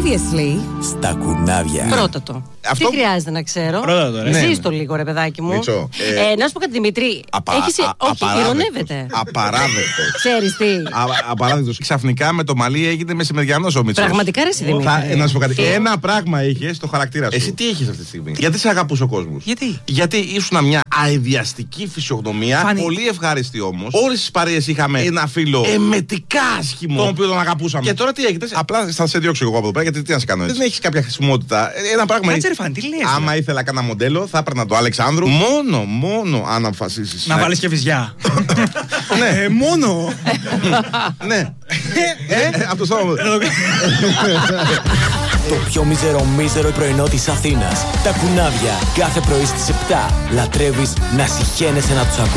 Previously. Στα κουνάβια. Πρώτα το. Αυτό... Τι χρειάζεται να ξέρω. Πρώτα το, ρε. Ζεις το λίγο, ρε παιδάκι μου. Μίτσο, να σου πω κάτι, Δημητρή. Όχι, ειρωνεύεται. Απαράδεκτο. Ξέρεις τι. Απαράδεκτο. Ξαφνικά με το μαλλί έγινε μεσημεριανός ο Μίτσος. Πραγματικά ρε εσύ, Δημητρή. Να σου πω κάτι. Ένα πράγμα είχε στο χαρακτήρα σου. Εσύ τι έχεις αυτή τη στιγμή? Γιατί σε αγαπούσε ο κόσμος? Γιατί ήσουν μια αειδιαστική φυσιογνωμία. Πολύ ευχάριστη όμως. Όλες τις παρέες είχαμε ένα φίλο εμετικά άσχημο, τον οποίο τον αγαπούσαμε. Και τώρα τι έχετε? Απλά θα σε διώξω εγώ από εδώ πέρα, γιατί τι να σε κάνω έτσι. Δεν έχεις κάποια χρησιμότητα. Ένα πράγμα. Κάτσε ρε Φαν, τι λες? Άμα ήθελα κάνα μοντέλο, θα έπαιρνα το Αλεξάνδρου. Μόνο αν αποφασίσεις. Να βάλεις και βυζιά. Ναι. Μόνο. Ναι. Αυτό το Το πιο μίζερο πρωινό της Αθήνας. Τα κουνάβια κάθε πρωί στις 7. Λατρεύεις να συχαίνεσαι να τους ακούς.